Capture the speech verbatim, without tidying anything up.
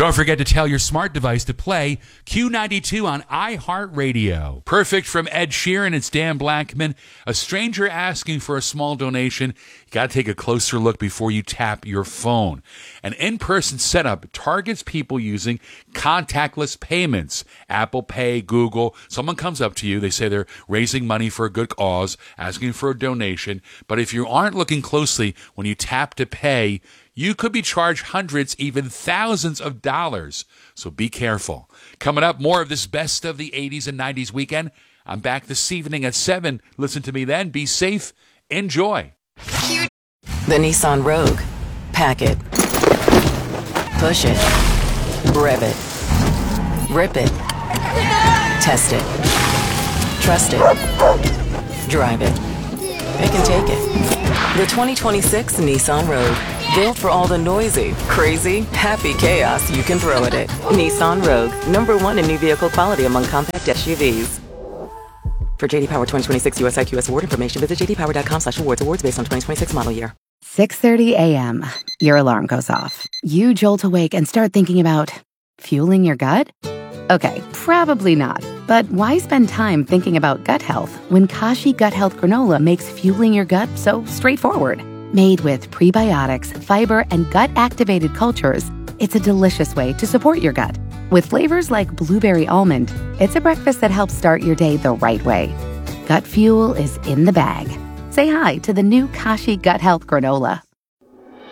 Don't forget to tell your smart device to play Q ninety-two on iHeartRadio. Perfect from Ed Sheeran. It's Dan Blackman. A stranger asking for a small donation. You got to take a closer look before you tap your phone. An in-person setup targets people using contactless payments. Apple Pay, Google. Someone comes up to you. They say they're raising money for a good cause, asking for a donation. But if you aren't looking closely when you tap to pay, you could be charged hundreds, even thousands of dollars. So be careful. Coming up, more of this best of the eighties and nineties weekend. I'm back this evening at seven. Listen to me then. Be safe. Enjoy. The Nissan Rogue. Pack it. Push it. Rev it. Rip it. Test it. Trust it. Drive it. Pick and take it. The twenty twenty-six Nissan Rogue. Built for all the noisy, crazy, happy chaos you can throw at it. Nissan Rogue. Number one in new vehicle quality among compact S U Vs. For J D Power twenty twenty-six U S I Q S award information, visit j d power dot com slash awards. Awards based on twenty twenty-six model year. six thirty a.m. Your alarm goes off. You jolt awake and start thinking about fueling your gut? Okay, probably not. But why spend time thinking about gut health when Kashi Gut Health Granola makes fueling your gut so straightforward? Made with prebiotics, fiber, and gut-activated cultures, it's a delicious way to support your gut. With flavors like blueberry almond, it's a breakfast that helps start your day the right way. Gut fuel is in the bag. Say hi to the new Kashi Gut Health Granola.